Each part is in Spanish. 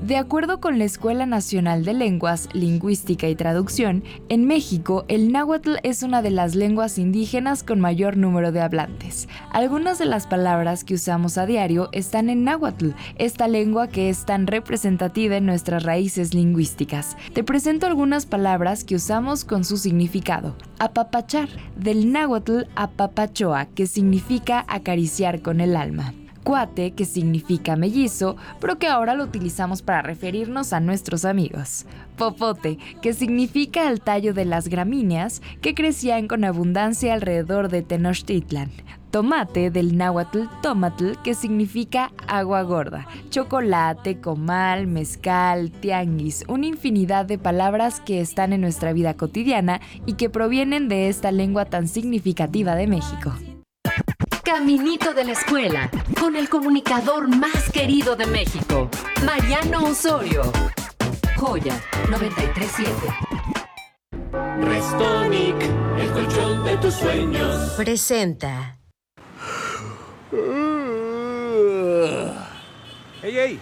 De acuerdo con la Escuela Nacional de Lenguas, Lingüística y Traducción, en México el náhuatl es una de las lenguas indígenas con mayor número de hablantes. Algunas de las palabras que usamos a diario están en náhuatl, esta lengua que es tan representativa en nuestras raíces lingüísticas. Te presento algunas palabras que usamos con su significado. Apapachar, del náhuatl apapachoa, que significa acariciar con el alma. Cuate, que significa mellizo, pero que ahora lo utilizamos para referirnos a nuestros amigos. Popote, que significa el tallo de las gramíneas que crecían con abundancia alrededor de Tenochtitlan. Tomate, del náhuatl tomatl, que significa agua gorda. Chocolate, comal, mezcal, tianguis, una infinidad de palabras que están en nuestra vida cotidiana y que provienen de esta lengua tan significativa de México. Caminito de la escuela, con el comunicador más querido de México, Mariano Osorio. Joya 937. Restonic, el colchón de tus sueños. Presenta. ¡Ey!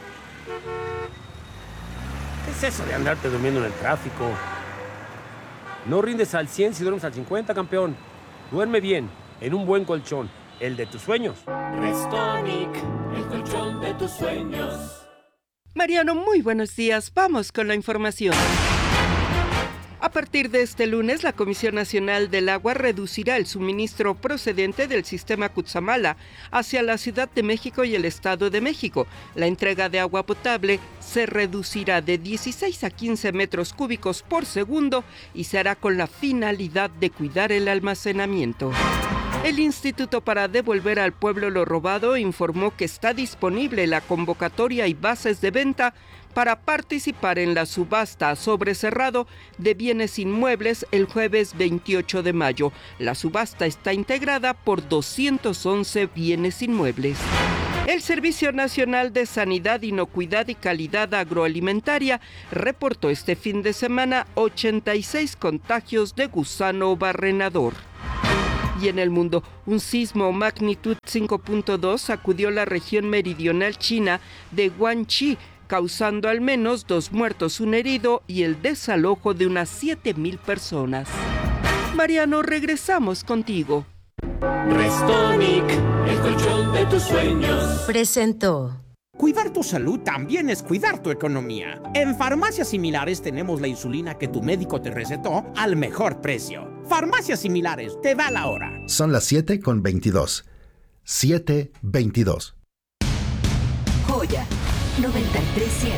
¿Qué es eso de andarte durmiendo en el tráfico? No rindes al 100 si duermes al 50, campeón. Duerme bien, en un buen colchón. El de tus sueños. Restonic, el colchón de tus sueños. Mariano, muy buenos días. Vamos con la información. A partir de este lunes, la Comisión Nacional del Agua reducirá el suministro procedente del sistema Cutzamala hacia la Ciudad de México y el Estado de México. La entrega de agua potable se reducirá de 16 a 15 metros cúbicos por segundo y se hará con la finalidad de cuidar el almacenamiento. El Instituto para Devolver al Pueblo lo Robado informó que está disponible la convocatoria y bases de venta para participar en la subasta sobre cerrado de bienes inmuebles el jueves 28 de mayo. La subasta está integrada por 211 bienes inmuebles. El Servicio Nacional de Sanidad, Inocuidad y Calidad Agroalimentaria reportó este fin de semana 86 contagios de gusano barrenador. Y en el mundo, un sismo magnitud 5.2 sacudió la región meridional china de Guangxi, causando al menos 2 muertos, 1 herido y el desalojo de unas 7,000 personas. Mariano, regresamos contigo. Restonic, el colchón de tus sueños. Presentó. Cuidar tu salud también es cuidar tu economía. En Farmacias Similares tenemos la insulina que tu médico te recetó al mejor precio. Farmacias Similares, te da la hora. Son las 7:22. 7:22. Joya 937.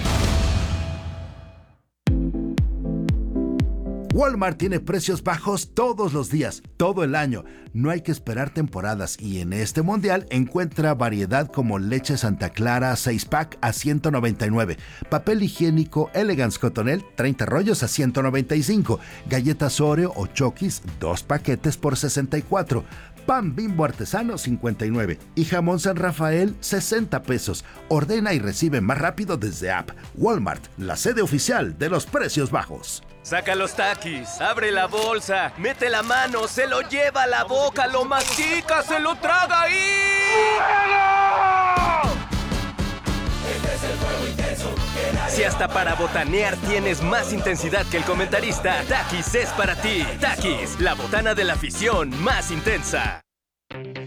Walmart tiene precios bajos todos los días, todo el año. No hay que esperar temporadas y en este mundial encuentra variedad como leche Santa Clara 6-pack a $199, papel higiénico Elegance Cotonel 30 rollos a $195, galletas Oreo o Chokis 2 paquetes por $64, pan Bimbo artesano $59 y jamón San Rafael $60. Ordena y recibe más rápido desde app. Walmart, la sede oficial de los precios bajos. Saca los Takis, abre la bolsa, mete la mano, se lo lleva a la boca, lo mastica, se lo traga y... Este es el fuego intenso. Si hasta para botanear tienes más intensidad que el comentarista, Takis es para ti. Takis, la botana de la afición más intensa.